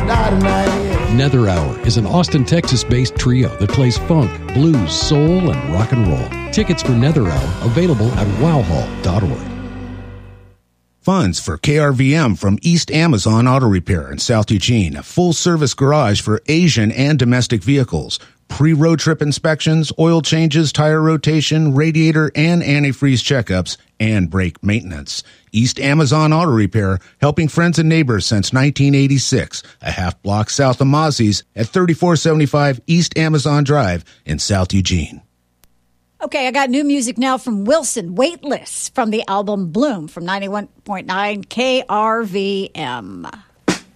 Nether Hour is an Austin, Texas-based trio that plays funk, blues, soul, and rock and roll. Tickets for Nether Hour available at wowhall.org. Funds for KRVM from East Amazon Auto Repair in South Eugene, a full-service garage for Asian and domestic vehicles. Pre-road trip inspections, oil changes, tire rotation, radiator and antifreeze checkups, and brake maintenance. East Amazon Auto Repair, helping friends and neighbors since 1986, a half block south of Mozzie's at 3475 East Amazon Drive in South Eugene. Okay, I got new music now from Wilson, Weightless, from the album Bloom from 91.9 KRVM.